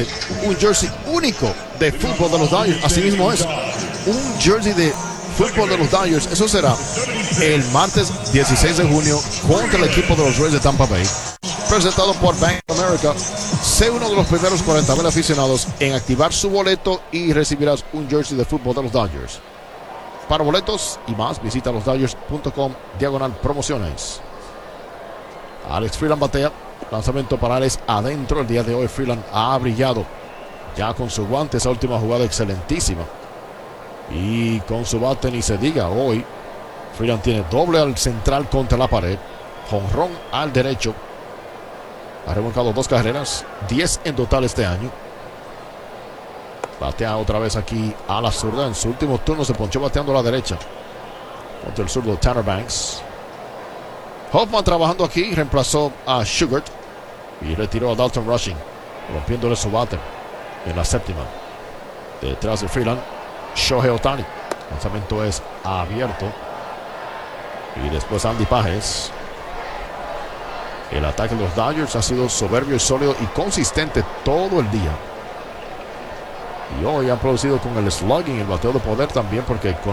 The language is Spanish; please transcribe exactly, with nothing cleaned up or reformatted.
sorprendente, un jersey único de fútbol de los Dodgers. Así mismo es, un jersey de fútbol de los Dodgers. Eso será el martes dieciséis de junio contra el equipo de los Rays de Tampa Bay, presentado por Bank of America. Sé uno de los primeros cuarenta mil aficionados en activar su boleto y recibirás un jersey de fútbol de los Dodgers. Para boletos y más, visita los dodgers punto com diagonal promociones. Alex Freeland batea. Lanzamiento para Alex adentro. El día de hoy Freeland ha brillado ya con su guante. Esa última jugada excelentísima. Y con su bate ni se diga. Hoy Freeland tiene doble al central contra la pared. Jonrón al derecho. Ha remolcado dos carreras. diez en total este año. Batea otra vez aquí a la zurda. En su último turno se ponchó bateando a la derecha contra el zurdo Tanner Banks. Hoffman trabajando aquí, reemplazó a Sugar y retiró a Dalton Rushing, rompiéndole su bate en la séptima. Detrás de Freeland, Shohei Ohtani. El lanzamiento es abierto. Y después Andy Pages. El ataque de los Dodgers ha sido soberbio y sólido y consistente todo el día. Y hoy han producido con el slugging, el bateo de poder también, porque con